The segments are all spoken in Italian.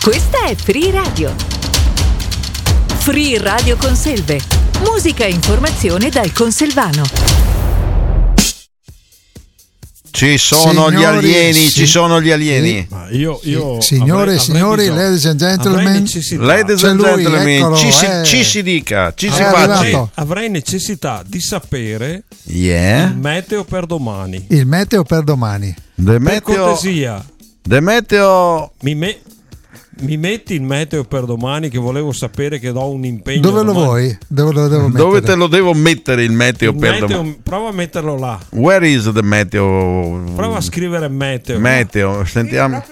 Questa è Free Radio. Free Radio Conselve. Musica e informazione dal Conselvano. Ci sono gli alieni, ci sono gli alieni. Ma io signore e signori, ladies and gentlemen, ci si dica, ci si faccia. Avrei necessità di sapere il meteo per domani. Il meteo per domani. Per cortesia. Mi metti il meteo per domani, che volevo sapere, che do un impegno. Dove lo vuoi? Dove lo devo mettere? Dove te lo devo mettere il meteo per domani? Prova a metmetterlo là. Where is the meteo? Prova a scrivere meteo. Meteo, sentiamo.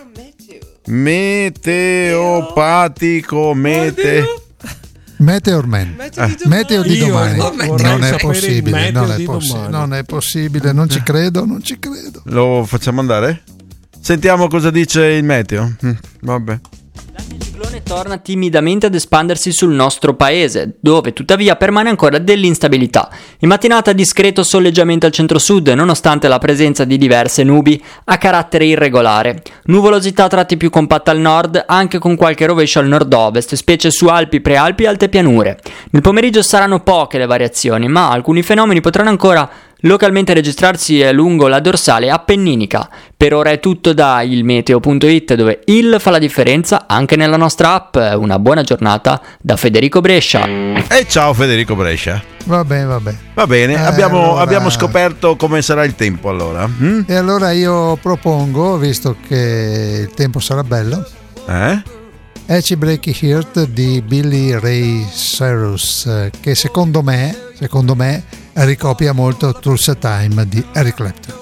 Meteopatico, Meteorman. Meteo di domani. Non è possibile, non è possibile, non ci credo. Lo facciamo andare? Sentiamo cosa dice il meteo. Vabbè. L'anticiclone torna timidamente ad espandersi sul nostro paese, dove tuttavia permane ancora dell'instabilità. In mattinata discreto soleggiamento al centro-sud, nonostante la presenza di diverse nubi a carattere irregolare. Nuvolosità a tratti più compatta al nord, anche con qualche rovescio al nord-ovest, specie su Alpi, Prealpi e alte pianure. Nel pomeriggio saranno poche le variazioni, ma alcuni fenomeni potranno ancora localmente registrarsi lungo la dorsale appenninica. Per ora è tutto da ilmeteo.it, dove il fa la differenza anche nella nostra app. Una buona giornata da Federico Brescia. E ciao Federico Brescia. Va bene. Abbiamo scoperto come sarà il tempo allora. E allora io propongo, visto che il tempo sarà bello, Ecce Breaky Heart di Billy Ray Cyrus, che secondo me ricopia molto Tulsa Time di Eric Clapton.